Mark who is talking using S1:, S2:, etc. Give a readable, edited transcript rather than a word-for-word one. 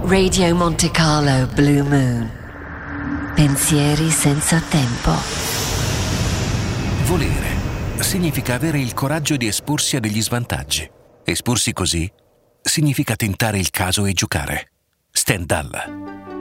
S1: Radio Monte Carlo Blue Moon. Pensieri senza tempo.
S2: Volere significa avere il coraggio di esporsi a degli svantaggi. Esporsi così significa tentare il caso e giocare. Stendhal.